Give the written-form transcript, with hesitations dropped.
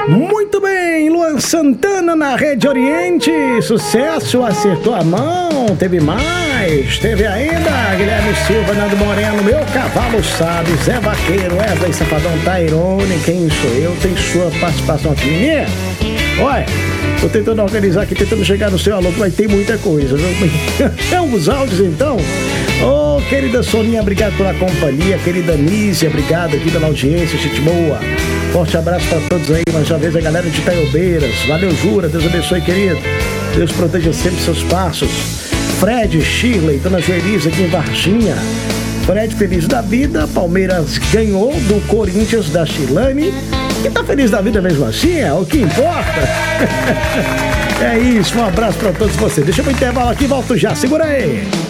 Muito bem, Luan Santana na Rede Oriente, sucesso, acertou a mão, teve mais, teve ainda Guilherme Silva, Nando Moreno, Meu Cavalo Sabe, Zé Vaqueiro, Wesley Safadão, Tairone, Quem Sou Eu, tem sua participação aqui, menina. Olha, tô tentando organizar aqui, tentando chegar no seu alô, mas tem muita coisa, viu? Os áudios então. Ô, querida Soninha, obrigado pela companhia. Querida Nízia, obrigado aqui pela audiência, gente boa. Forte abraço pra todos aí, mais uma vez a galera de Itaiobeiras. Valeu, Jura, Deus abençoe, querido. Deus proteja sempre seus passos. Fred, Shirley, Dona Joelise aqui em Varginha. Fred, feliz da vida. Palmeiras ganhou do Corinthians, da Chilane. E tá feliz da vida mesmo assim, é o que importa. É isso, um abraço pra todos vocês. Deixa eu ir pro intervalo aqui, volto já, segura aí.